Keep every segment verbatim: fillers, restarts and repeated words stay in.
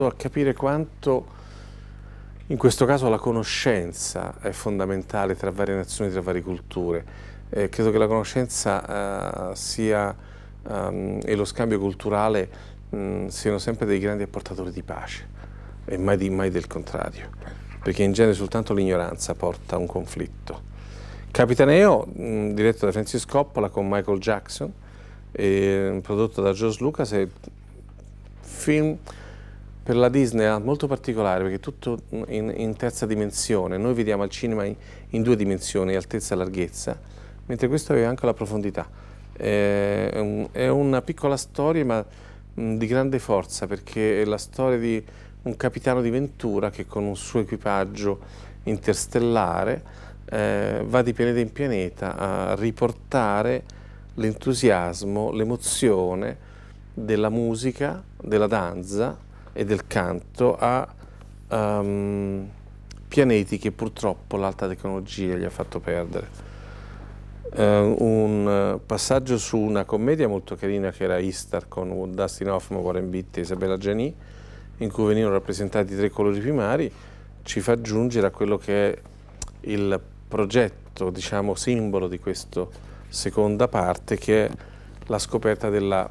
a capire quanto in questo caso la conoscenza è fondamentale tra varie nazioni, tra varie culture. Eh, credo che la conoscenza eh, sia um, e lo scambio culturale mh, siano sempre dei grandi apportatori di pace e mai, di, mai del contrario, perché in genere soltanto l'ignoranza porta a un conflitto. Capitaneo, mh, diretto da Francis Coppola con Michael Jackson, e, prodotto da George Lucas, è film per la Disney molto particolare perché è tutto in, in terza dimensione. Noi vediamo al cinema in, in due dimensioni, altezza e larghezza, mentre questo aveva anche la profondità. È, un, è una piccola storia ma mh, di grande forza, perché è la storia di un capitano di Ventura che con un suo equipaggio interstellare eh, va di pianeta in pianeta a riportare l'entusiasmo, l'emozione della musica, della danza e del canto a um, pianeti che purtroppo l'alta tecnologia gli ha fatto perdere. Uh, un uh, passaggio su una commedia molto carina che era Istar con Dustin Hoffman, Warren Beatty e Isabella Gianni, in cui venivano rappresentati i tre colori primari, ci fa giungere a quello che è il progetto, diciamo, simbolo di questa seconda parte, che è la scoperta della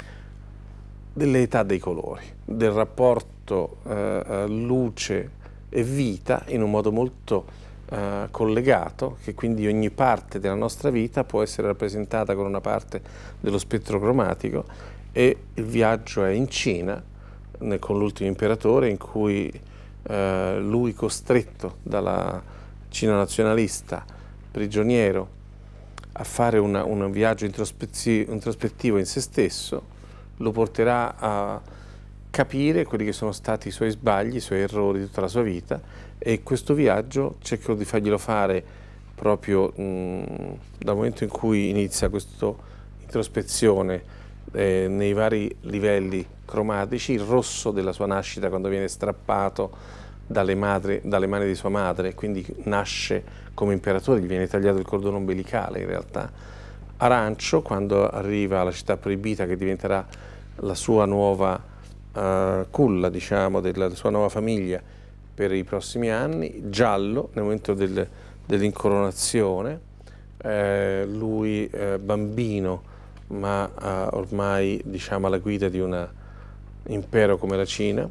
delle età dei colori, del rapporto eh, luce e vita in un modo molto eh, collegato, che quindi ogni parte della nostra vita può essere rappresentata con una parte dello spettro cromatico. E il viaggio è in Cina, né, con l'ultimo imperatore, in cui eh, lui, costretto dalla Cina nazionalista, prigioniero, a fare una, un viaggio introspettivo in se stesso, lo porterà a capire quelli che sono stati i suoi sbagli, i suoi errori di tutta la sua vita, e questo viaggio cercherò di farglielo fare proprio mh, dal momento in cui inizia questa introspezione eh, nei vari livelli cromatici, il rosso della sua nascita quando viene strappato dalle, madre, dalle mani di sua madre, quindi nasce come imperatore, gli viene tagliato il cordone ombelicale in realtà, arancio quando arriva alla città proibita che diventerà la sua nuova uh, culla, diciamo, della sua nuova famiglia per i prossimi anni, giallo nel momento del, dell'incoronazione, eh, lui eh, bambino ma uh, ormai, diciamo, alla guida di un impero come la Cina,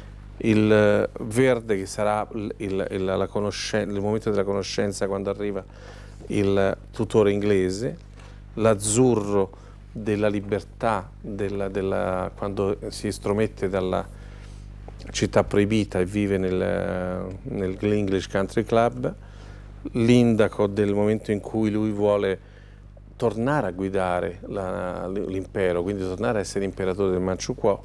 il uh, verde che sarà il, il, il, la il momento della conoscenza quando arriva il tutore inglese, l'azzurro della libertà, della, della, quando si estromette dalla città proibita e vive nel, nell'English Country Club, l'indaco del momento in cui lui vuole tornare a guidare l'impero, quindi tornare a essere imperatore del Manchukuo,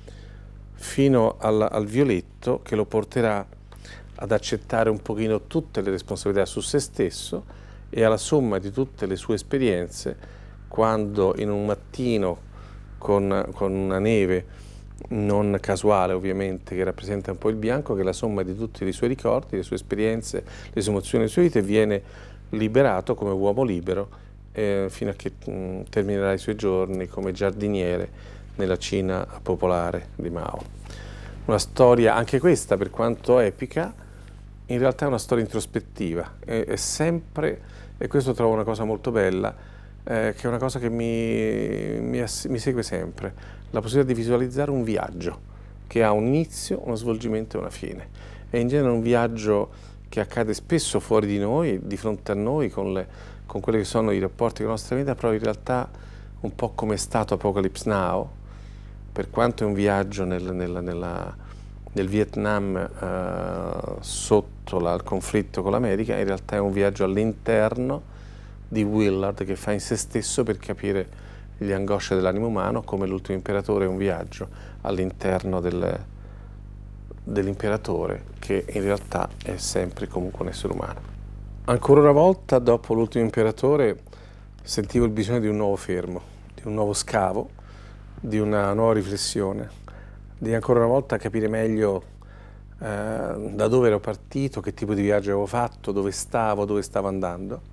fino al, al violetto che lo porterà ad accettare un pochino tutte le responsabilità su se stesso e alla somma di tutte le sue esperienze, quando in un mattino con, con una neve non casuale ovviamente, che rappresenta un po' il bianco, che è la somma di tutti i suoi ricordi, le sue esperienze, le sue emozioni, le sue vite, viene liberato come uomo libero eh, fino a che mh, terminerà i suoi giorni come giardiniere nella Cina popolare di Mao. Una storia, anche questa, per quanto epica, in realtà è una storia introspettiva, è, è sempre, e questo trovo una cosa molto bella, eh, che è una cosa che mi, mi, mi segue sempre, la possibilità di visualizzare un viaggio che ha un inizio, uno svolgimento e una fine. È in genere un viaggio che accade spesso fuori di noi, di fronte a noi, con, le, con quelli che sono i rapporti con la nostra vita, però in realtà un po' come è stato Apocalypse Now, per quanto è un viaggio nel, nella, nella, nel Vietnam eh, sotto la, il conflitto con l'America, in realtà è un viaggio all'interno di Willard che fa in se stesso per capire le angosce dell'animo umano, come l'ultimo imperatore è un viaggio all'interno del, dell'imperatore, che in realtà è sempre comunque un essere umano. Ancora una volta, dopo l'ultimo imperatore, sentivo il bisogno di un nuovo fermo, di un nuovo scavo, di una nuova riflessione, di ancora una volta capire meglio eh, da dove ero partito, che tipo di viaggio avevo fatto, dove stavo, dove stavo andando.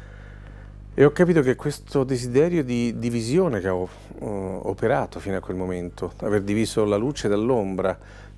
E ho capito che questo desiderio di divisione che ho uh, operato fino a quel momento, aver diviso la luce dall'ombra,